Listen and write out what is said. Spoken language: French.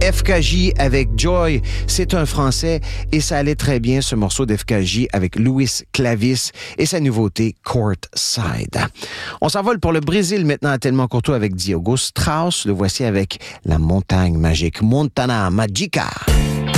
FKJ avec Joy, c'est un Français et ça allait très bien ce morceau d'FKJ avec Luis Clavis et sa nouveauté Courtside. On s'envole pour le Brésil maintenant à Tellement Courtois avec Diogo Strauss. Le voici avec La Montagne Magique, Montana Magica.